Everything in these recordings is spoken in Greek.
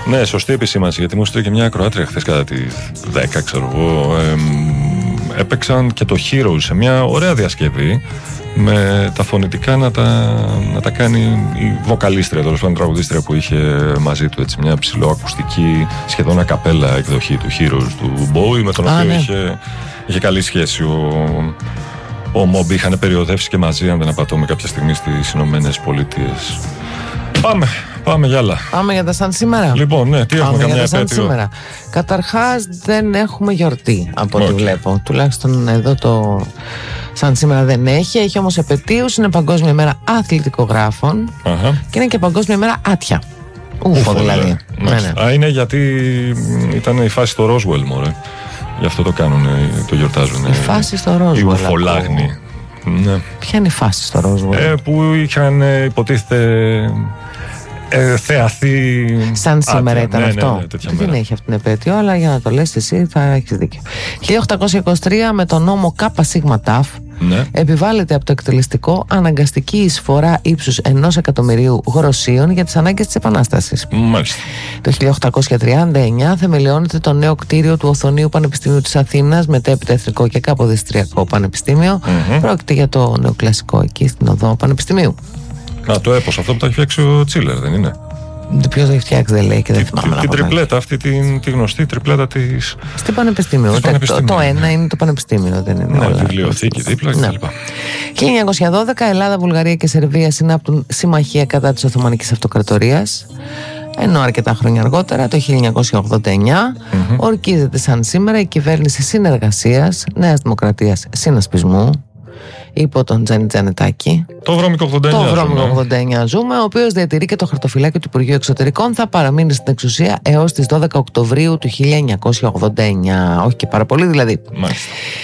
Ναι, σωστή επισήμανση, γιατί μου στείλε και μια ακροάτρια χθες κατά τη 10, ξέρω εγώ. Έπαιξαν και το Heroes σε μια ωραία διασκευή, με τα φωνητικά να τα κάνει η βοκαλίστρια, τέλος πάντων τραγουδίστρια που είχε μαζί του, έτσι, μια ψηλοακουστική, σχεδόν ακαπέλα εκδοχή του Heroes του Bowie, με τον οποίο είχε καλή σχέση ο Moby. Είχαν περιοδεύσει και μαζί, αν δεν απατώμε, κάποια στιγμή στις Ηνωμένες Πολιτείες. Πάμε για άλλα. Πάμε για τα σαν σήμερα. Λοιπόν, ναι, τι έχουμε, καμιά επέτειο? Καταρχάς δεν έχουμε γιορτή από ό,τι βλέπω. Τουλάχιστον εδώ το σαν σήμερα δεν έχει. Έχει όμως επετείους. Είναι Παγκόσμια ημέρα αθλητικογράφων και είναι και Παγκόσμια ημέρα άτια. Ούφο δηλαδή. Ναι. Είναι γιατί ήταν η φάση στο Roswell, μωρέ. Γι' αυτό το κάνουν, το γιορτάζουν. Η φάση στο Roswell. Οι ουφολάγνοι. Ναι. Ποια είναι η φάση στο Roswell? Που είχαν, υποτίθεται, θεαθεί. Σαν σήμερα ήταν αυτό. Ναι, δεν έχει αυτή την επέτειο, αλλά για να το λες εσύ θα έχεις δίκιο. 1823, με τον νόμο ΚΣΤ, επιβάλλεται από το εκτελεστικό αναγκαστική εισφορά ύψους 1 εκατομμυρίου γροσσίων για τις ανάγκες της Επανάστασης. Μάλιστα. Το 1839 θεμελιώνεται το νέο κτίριο του Οθωνίου Πανεπιστημίου της Αθήνας, μετέπειτα Εθνικό και Καποδιστριακό Πανεπιστήμιο. Πρόκειται για το νεοκλασικό εκεί στην οδό Πανεπιστημίου. Το έπος αυτό που το έχει φτιάξει ο Τσίλερ, δεν είναι? Ποιος το έχει φτιάξει, δεν λέει, και δεν θυμάμαι. Την τριπλέτα, αυτή τη γνωστή τριπλέτα της. Στην Πανεπιστήμιο. Το ένα είναι το Πανεπιστήμιο, δεν είναι? Ναι, βιβλιοθήκη δίπλα κτλ. 1912, Ελλάδα, Βουλγαρία και Σερβία συνάπτουν συμμαχία κατά της Οθωμανικής Αυτοκρατορίας. Ενώ αρκετά χρόνια αργότερα, το 1989, ορκίζεται σαν σήμερα η κυβέρνηση συνεργασίας Νέας Δημοκρατίας Συνασπισμού υπό τον Τζάνι Τζανετάκη. Το βρώμικο 89. Το βρώμικο 89 ζούμε, ο οποίος διατηρεί και το χαρτοφυλάκιο του Υπουργείου Εξωτερικών. Θα παραμείνει στην εξουσία έως τις 12 Οκτωβρίου του 1989. Όχι και πάρα πολύ δηλαδή. Μάλιστα.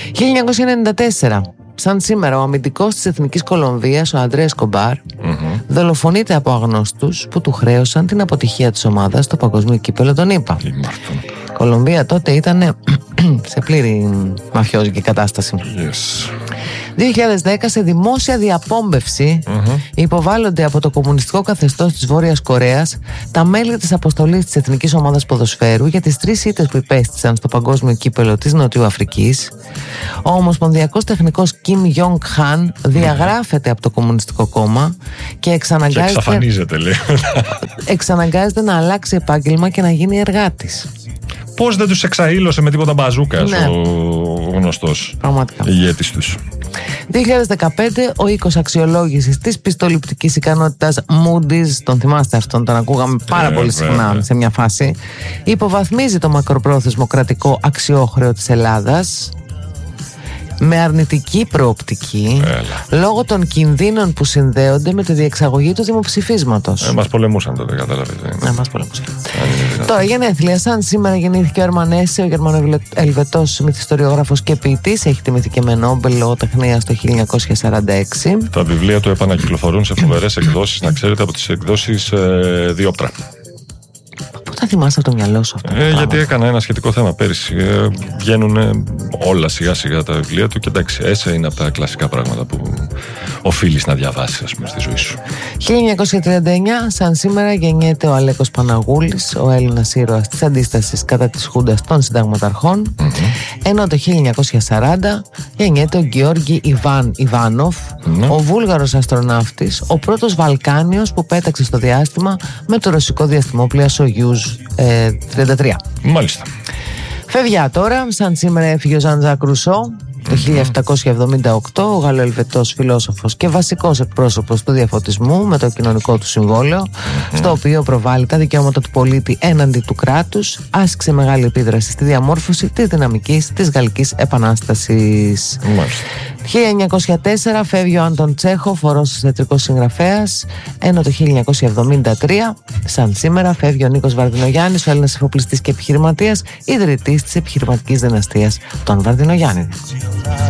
1994. Σαν σήμερα, ο αμυντικός της Εθνικής Κολομβίας, ο Αντρέα Εσκομπάρ, δολοφονείται από αγνώστους που του χρέωσαν την αποτυχία της ομάδας στο Παγκόσμιο Κύπελλο των ΗΠΑ. Η Κολομβία τότε ήταν σε πλήρη μαφιόζικη κατάσταση. 2010, σε δημόσια διαπόμπευση υποβάλλονται από το κομμουνιστικό καθεστώς της Βόρειας Κορέας τα μέλη της αποστολής της Εθνικής Ομάδας Ποδοσφαίρου για τις 3 ήττες που υπέστησαν στο Παγκόσμιο Κύπελλο της Νοτιού Αφρικής. Ο ομοσπονδιακός τεχνικός Κιμ Γιονγκ Χαν διαγράφεται από το Κομμουνιστικό Κόμμα και εξαναγκάζεται να αλλάξει επάγγελμα και να γίνει εργάτης. Πώς δεν τους εξαήλωσε με τίποτα μπαζούκας ο γνωστός ηγέτης τους? 2015, ο οίκος αξιολόγησης της πιστοληπτικής ικανότητας Moody's, τον θυμάστε αυτόν, τον ακούγαμε πάρα πολύ συχνά σε μια φάση, υποβαθμίζει το μακροπρόθεσμο κρατικό αξιόχρεο της Ελλάδας με αρνητική προοπτική λόγω των κινδύνων που συνδέονται με τη διεξαγωγή του δημοψηφίσματος. Μας πολεμούσαν τότε, κατάλαβες. Μας πολεμούσαν. Τώρα, γενέθλια. Σαν σήμερα γεννήθηκε ο Ερμανέσε, ο Γερμανοελβετός μυθιστοριογράφος και ποιητής. Έχει τιμηθεί και με Νόμπελ λογοτεχνίας το 1946. Τα βιβλία του επανακυκλοφορούν σε φοβερές εκδόσεις, να ξέρετε, από τις εκδόσεις Διόπτρα. Πού θα θυμάσαι από το μυαλό σου αυτό? Γιατί έκανα ένα σχετικό θέμα πέρυσι. Βγαίνουν όλα σιγά σιγά τα βιβλία του και εντάξει, έσαι είναι από τα κλασικά πράγματα που οφείλεις να διαβάσεις, ας πούμε, στη ζωή σου. 1939, σαν σήμερα, γεννιέται ο Αλέκος Παναγούλης, ο Έλληνας ήρωας της αντίστασης κατά της Χούντας των Συνταγματαρχών. Ενώ το 1940 γεννιέται ο Γεώργη Ιβάνοφ, ο Βούλγαρος αστροναύτης, ο πρώτος Βαλκάνιος που πέταξε στο διάστημα με το ρωσικό διαστημόπλοιο Σογιούζ 33. Μάλιστα. Φεύγει τώρα, σαν σήμερα έφυγε ο Ζαν-Ζακ Ρουσό. Το 1778, ο Γαλλοελβετός φιλόσοφος και βασικός εκπρόσωπος του διαφωτισμού με το κοινωνικό του συμβόλαιο, στο οποίο προβάλλει τα δικαιώματα του πολίτη έναντι του κράτους, άσκησε μεγάλη επίδραση στη διαμόρφωση της δυναμικής της Γαλλικής Επανάστασης. 1904 φεύγει ο Άντων Τσέχοφ, ο Ρώσος θεατρικός συγγραφέας, ενώ το 1973, σαν σήμερα, φεύγει ο Νίκος Βαρδινογιάννης, ο Έλληνας εφοπλιστής και επιχειρηματίας, ιδρυτής της επιχειρηματικής δυναστείας των Βαρδινογιάννη.